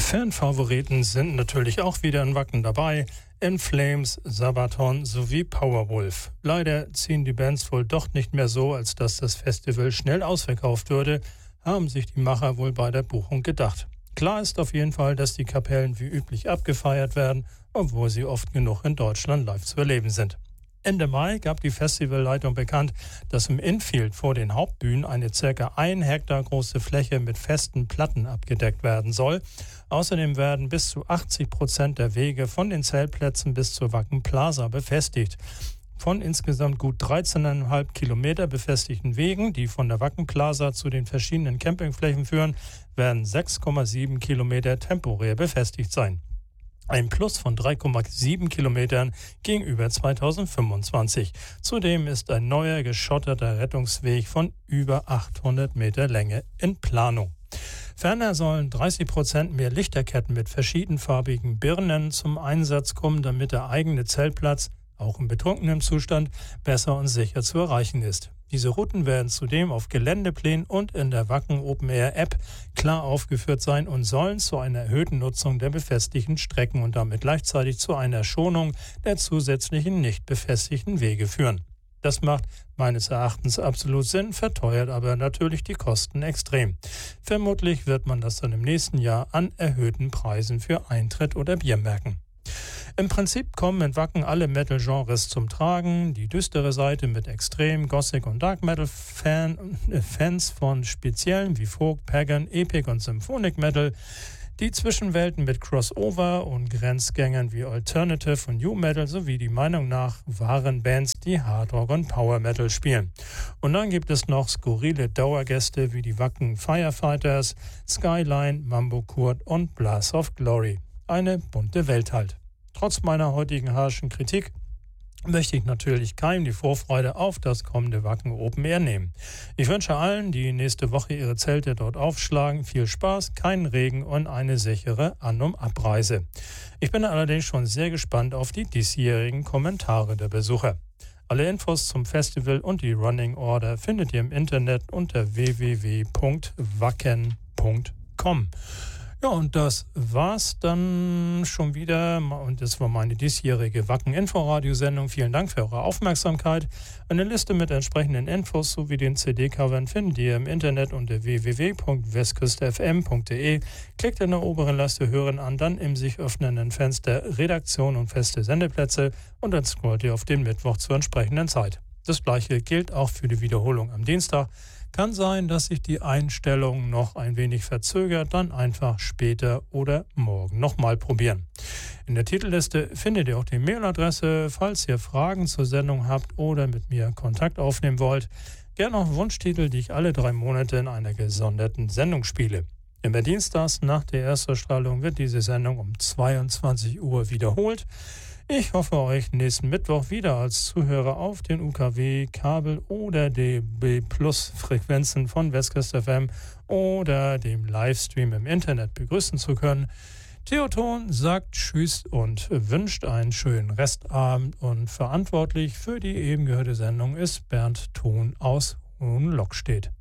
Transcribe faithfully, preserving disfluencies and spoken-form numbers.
Fanfavoriten sind natürlich auch wieder in Wacken dabei. In Flames, Sabaton sowie Powerwolf. Leider ziehen die Bands wohl doch nicht mehr so, als dass das Festival schnell ausverkauft würde, haben sich die Macher wohl bei der Buchung gedacht. Klar ist auf jeden Fall, dass die Kapellen wie üblich abgefeiert werden, obwohl sie oft genug in Deutschland live zu erleben sind. Ende Mai gab die Festivalleitung bekannt, dass im Infield vor den Hauptbühnen eine circa ein Hektar große Fläche mit festen Platten abgedeckt werden soll. Außerdem werden bis zu achtzig Prozent der Wege von den Zeltplätzen bis zur Wacken Plaza befestigt. Von insgesamt gut dreizehn Komma fünf Kilometer befestigten Wegen, die von der Wacken Plaza zu den verschiedenen Campingflächen führen, werden sechs Komma sieben Kilometer temporär befestigt sein. Ein Plus von drei Komma sieben Kilometern gegenüber zweitausendfünfundzwanzig. Zudem ist ein neuer geschotterter Rettungsweg von über achthundert Meter Länge in Planung. Ferner sollen dreißig Prozent mehr Lichterketten mit verschiedenfarbigen Birnen zum Einsatz kommen, damit der eigene Zeltplatz, auch in betrunkenem Zustand, besser und sicher zu erreichen ist. Diese Routen werden zudem auf Geländeplänen und in der Wacken Open Air App klar aufgeführt sein und sollen zu einer erhöhten Nutzung der befestigten Strecken und damit gleichzeitig zu einer Schonung der zusätzlichen nicht befestigten Wege führen. Das macht meines Erachtens absolut Sinn, verteuert aber natürlich die Kosten extrem. Vermutlich wird man das dann im nächsten Jahr an erhöhten Preisen für Eintritt oder Bier merken. Im Prinzip kommen in Wacken alle Metal-Genres zum Tragen. Die düstere Seite mit Extrem, Gothic und Dark Metal-Fan, äh, Fans von Speziellen wie Folk, Pagan, Epic und Symphonic Metal. Die Zwischenwelten mit Crossover und Grenzgängern wie Alternative und New Metal sowie die Meinung nach wahren Bands, die Hardrock und Power Metal spielen. Und dann gibt es noch skurrile Dauergäste wie die Wacken Firefighters, Skyline, Mambo Kurt und Blast of Glory. Eine bunte Welt halt. Trotz meiner heutigen harschen Kritik möchte ich natürlich keinem die Vorfreude auf das kommende Wacken Open Air nehmen. Ich wünsche allen, die nächste Woche ihre Zelte dort aufschlagen, viel Spaß, keinen Regen und eine sichere An- und Abreise. Ich bin allerdings schon sehr gespannt auf die diesjährigen Kommentare der Besucher. Alle Infos zum Festival und die Running Order findet ihr im Internet unter w w w punkt wacken punkt com. Ja, und das war's dann schon wieder. Und das war meine diesjährige Wacken-Info-Radiosendung. Vielen Dank für eure Aufmerksamkeit. Eine Liste mit entsprechenden Infos sowie den C D-Covern findet ihr im Internet unter w w w punkt westküste f m punkt d e. Klickt in der oberen Leiste Hören an, dann im sich öffnenden Fenster Redaktion und feste Sendeplätze und dann scrollt ihr auf den Mittwoch zur entsprechenden Zeit. Das gleiche gilt auch für die Wiederholung am Dienstag. Kann sein, dass sich die Einstellung noch ein wenig verzögert, dann einfach später oder morgen nochmal probieren. In der Titelliste findet ihr auch die Mailadresse, falls ihr Fragen zur Sendung habt oder mit mir Kontakt aufnehmen wollt. Gerne auch Wunschtitel, die ich alle drei Monate in einer gesonderten Sendung spiele. Immer dienstags nach der Erstausstrahlung wird diese Sendung um zweiundzwanzig Uhr wiederholt. Ich hoffe, euch nächsten Mittwoch wieder als Zuhörer auf den U K W, Kabel oder D B Plus Frequenzen von Westküste F M oder dem Livestream im Internet begrüßen zu können. Theoton sagt Tschüss und wünscht einen schönen Restabend und verantwortlich für die eben gehörte Sendung ist Bernd Thon aus Hohenlockstedt.